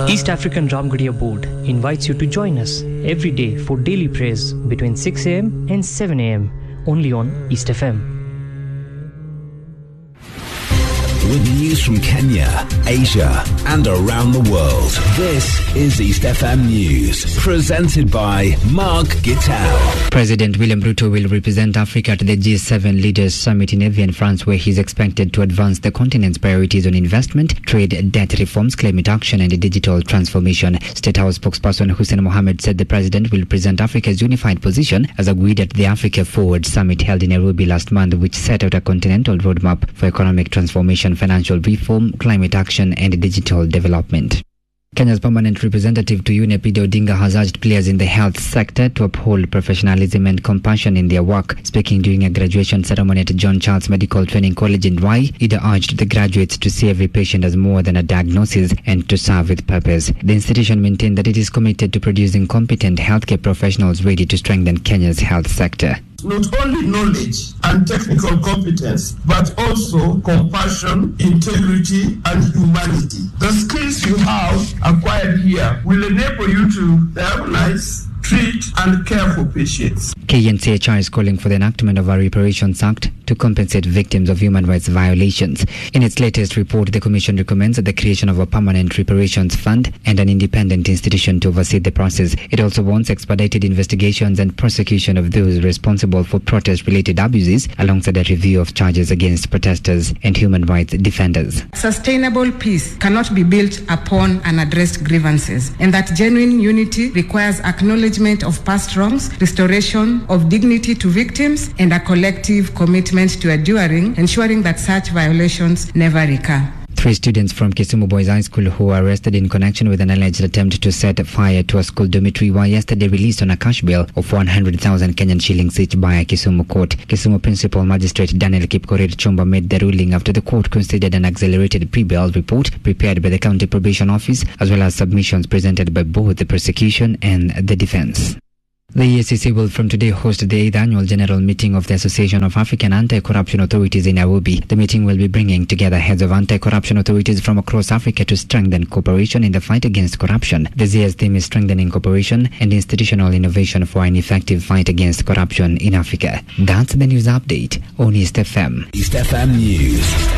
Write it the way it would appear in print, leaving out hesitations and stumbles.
East African Ramgarhia Board invites you to join us every day for daily prayers between 6 a.m. and 7 a.m. only on East FM. With news from Kenya, Asia, and around the world. This is East FM News, presented by Mark Gittal. President William Ruto will represent Africa at the G7 Leaders Summit in Evian, France, where he is expected to advance the continent's priorities on investment, trade, debt reforms, climate action, and digital transformation. State House spokesperson Hussein Mohammed said the president will present Africa's unified position as agreed at the Africa Forward Summit held in Nairobi last month, which set out a continental roadmap for economic transformation, financial reform, climate action, and digital development. Kenya's permanent representative to UNEP, Odinga, has urged players in the health sector to uphold professionalism and compassion in their work. Speaking during a graduation ceremony at John Charles Medical Training College in Rwai, Ida urged the graduates to see every patient as more than a diagnosis and to serve with purpose. The institution maintained that it is committed to producing competent healthcare professionals ready to strengthen Kenya's health sector. Not only knowledge and technical competence, but also compassion, integrity, and humanity. The skills you have acquired here will enable you to diagnose, treat, and care for patients. KNCHR is calling for the enactment of a Reparations Act to compensate victims of human rights violations. In its latest report, the Commission recommends the creation of a permanent reparations fund and an independent institution to oversee the process. It also wants expedited investigations and prosecution of those responsible for protest-related abuses, alongside a review of charges against protesters and human rights defenders. Sustainable peace cannot be built upon unaddressed grievances, and that genuine unity requires acknowledgement of past wrongs, restoration of dignity to victims, and a collective commitment to ensuring that such violations never recur. 3 students from Kisumu Boys High School who were arrested in connection with an alleged attempt to set fire to a school dormitory were yesterday released on a cash bail of 100,000 Kenyan shillings each by a Kisumu court. Kisumu Principal Magistrate Daniel Kipkorir Chumba made the ruling after the court considered an accelerated pre-bail report prepared by the County Probation Office, as well as submissions presented by both the prosecution and the defense. The EACC will from today host the 8th annual general meeting of the Association of African Anti-Corruption Authorities in Nairobi. The meeting will be bringing together heads of anti-corruption authorities from across Africa to strengthen cooperation in the fight against corruption. The ZA's theme is strengthening cooperation and institutional innovation for an effective fight against corruption in Africa. That's the news update on East FM. East FM News.